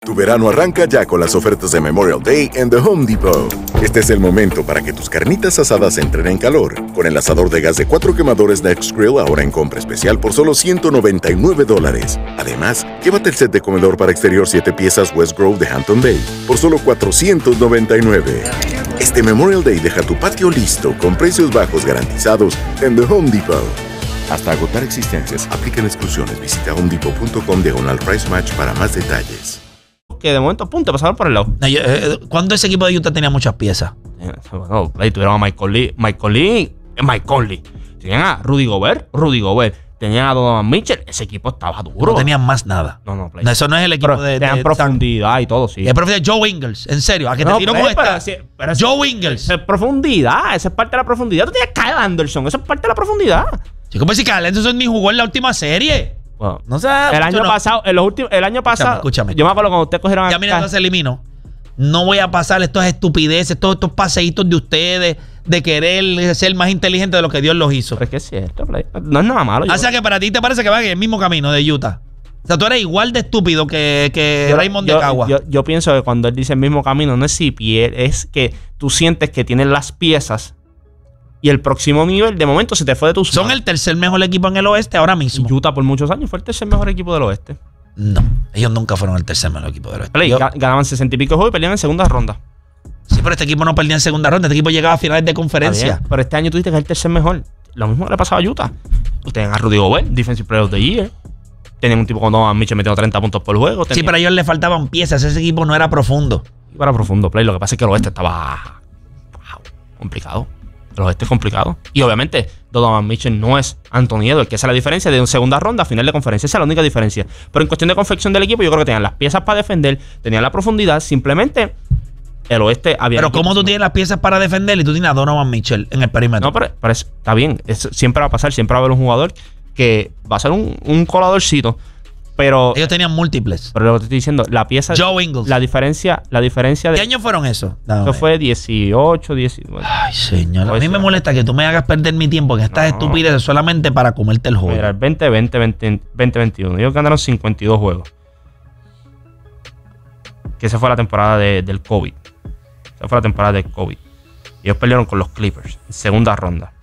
Tu verano arranca ya con las ofertas de Memorial Day en The Home Depot. Este es el momento para que tus carnitas asadas entren en calor. Con el asador de gas de 4 quemadores Next Grill ahora en compra especial por solo $199. Además, llévate el set de comedor para exterior 7 piezas West Grove de Hampton Bay por solo $499. Este Memorial Day deja tu patio listo con precios bajos garantizados en The Home Depot. Hasta agotar existencias, aplican exclusiones. Visita homedepot.com/price match para más detalles. Que de momento, punto, pasaron por el lado. ¿Cuándo ese equipo de Utah tenía muchas piezas? Bueno, ahí tuvieron a Michael Conley. Tenían a Rudy Gobert. Tenían a Donovan Mitchell. Ese equipo estaba duro. No tenían más nada. No, eso no es el equipo de tenían profundidad y todo, sí. Es profundidad. Joe Ingles, en serio. ¿A que te tiro con esta? Pero Joe Ingles. Es profundidad. Esa es parte de la profundidad. Tú tienes a Kyle Anderson. Eso es parte de la profundidad. Chico, pues si Kyle Anderson ni jugó en la última serie. Bueno, no sé. El año pasado, Escúchame. Yo me acuerdo cuando ustedes cogieron ya mira, entonces elimino. No voy a pasar estas estupideces, todos estos paseitos de ustedes de querer ser más inteligente de lo que Dios los hizo. Pero es que es cierto, Play. No es nada malo. O sea que para ti te parece que va en el mismo camino de Utah. O sea, tú eres igual de estúpido que Raymond de Cagua. Yo pienso que cuando él dice el mismo camino, no es si es que tú sientes que tienes las piezas y el próximo nivel, de momento, se te fue de tus manos. Son el tercer mejor equipo en el oeste ahora mismo. Utah por muchos años fue el tercer mejor equipo del oeste. No, ellos nunca fueron el tercer mejor equipo del oeste. Ganaban 60 y pico juegos y perdían en segunda ronda. Sí, pero este equipo no perdía en segunda ronda. Este equipo llegaba a finales de conferencia. Bien, pero este año tú dices que es el tercer mejor. Lo mismo que le pasaba a Utah. Tenían a Rudy Gobert, Defensive Player of the Year. Tenían un tipo con Donovan Mitchell metiendo 30 puntos por juego. Sí, pero a ellos le faltaban piezas. Ese equipo no era profundo. Era profundo, Play. Lo que pasa es que el oeste estaba complicado. El oeste es complicado. Y obviamente, Donovan Mitchell no es Anthony Edwards, que esa es la diferencia de una segunda ronda a final de conferencia. Esa es la única diferencia. Pero en cuestión de confección del equipo, yo creo que tenían las piezas para defender, tenían la profundidad. Simplemente, el oeste había... Pero ¿cómo tú tienes las piezas para defender y tú tienes a Donovan Mitchell en el perímetro? No, pero está bien. Siempre va a pasar. Siempre va a haber un jugador que va a ser un coladorcito. Pero ellos tenían múltiples. Pero lo que te estoy diciendo, la pieza... Joe Ingles. La diferencia de... ¿Qué años fueron esos? Eso fue 18, 19. Ay, señor. A mí me molesta que tú me hagas perder mi tiempo en estas estupideces solamente para comerte el juego. Mira, el 2021. Ellos ganaron 52 juegos. Que esa fue la temporada del COVID. Esa fue la temporada del COVID. Ellos perdieron con los Clippers. En segunda ronda.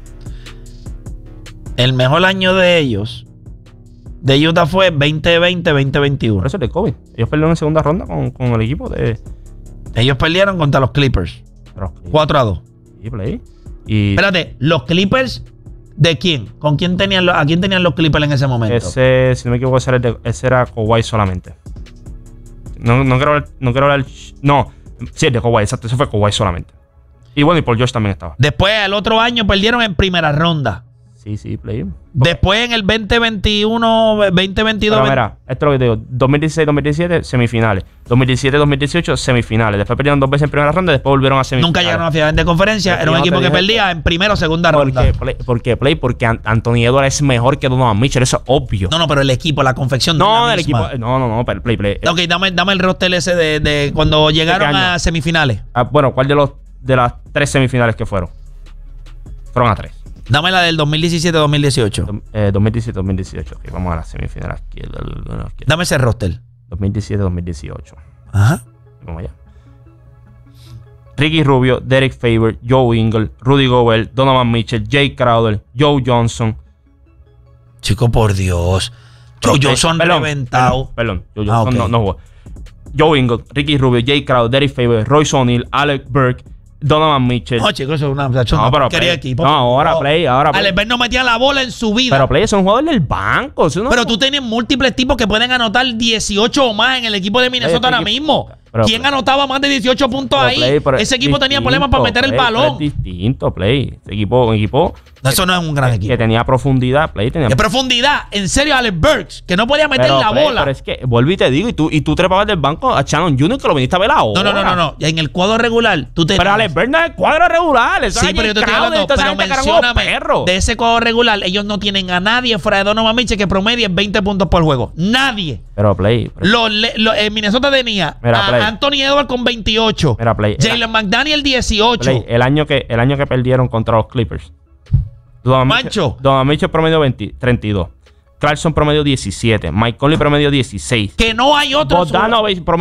El mejor año de ellos... de Utah fue 2020-2021. Por eso es de COVID. Ellos perdieron en segunda ronda con el equipo de... Ellos perdieron contra los Clippers. 4-2. Sí, Play. Espérate, ¿los Clippers de quién? ¿A quién tenían los Clippers en ese momento? Ese, si no me equivoco, ese era Kawhi solamente. No quiero hablar... No, sí, el de Kawhi, exacto. Ese fue Kawhi solamente. Y bueno, y Paul George también estaba. Después, el otro año, perdieron en primera ronda. Sí, Play. Después en el 2021, 2022... Pero mira, esto es lo que te digo. 2016-2017, semifinales. 2017-2018, semifinales. Después perdieron 2 veces en primera ronda y después volvieron a semifinales. Nunca llegaron a finales de conferencia. Era un equipo que perdía en primera o segunda ronda. ¿Por qué, Play? Porque Anthony Edwards es mejor que Donovan Mitchell. Eso es obvio. No, pero el equipo, la confección no del equipo. No, pero Play. Ok, dame el roster ese de cuando llegaron a semifinales. Bueno, ¿cuál de las 3 semifinales que fueron? Fueron a 3. Dame la del 2017-2018. 2017-2018. Okay, vamos a la semifinal aquí. Dame ese roster. 2017-2018. Ajá. Vamos allá. Ricky Rubio, Derek Favors, Joe Ingles, Rudy Gobert, Donovan Mitchell, Jay Crowder, Joe Johnson. Chico, por Dios. Joe Johnson reventado. Perdón. Joe Johnson no jugó. Joe Ingles, Ricky Rubio, Jay Crowder, Derek Favors, Royce O'Neal, Alec Burke, Donovan Mitchell. No, chicos, eso es una porquería equipo. No, ahora Play. Alex Burke no metía la bola en su vida. Pero Play es un jugador del banco. Pero tú tienes múltiples tipos que pueden anotar 18 o más en el equipo de Minnesota ahora mismo. ¿Quién anotaba más de 18 puntos ahí? Ese equipo tenía problemas para meter el balón. Es distinto, Play. Ese equipo eso no es un gran equipo. Que tenía profundidad, Play. ¿Qué profundidad? En serio, Alex Burke, que no podía meter la bola. Pero es que, vuelvo y te digo, y tú trepabas del banco a Shannon Jr., que lo viniste a ver ahora. No. Y en el cuadro regular, tú te... Pero Alex Burke no es el cuadro regular. Sí, pero yo te estoy hablando, pero mencióname, de ese cuadro regular, ellos no tienen a nadie fuera de Donovan Mitchell que promedie 20 puntos por juego. Nadie. Pero Play. Minnesota tenía a Anthony Edwards con 28. Mira, Play. Jalen McDaniel 18. Play, el año que perdieron contra los Clippers. Donovan Mitchell promedio 32. Clarkson promedio 17. Mike Conley promedio 16. Que no hay otro. Bogdanovic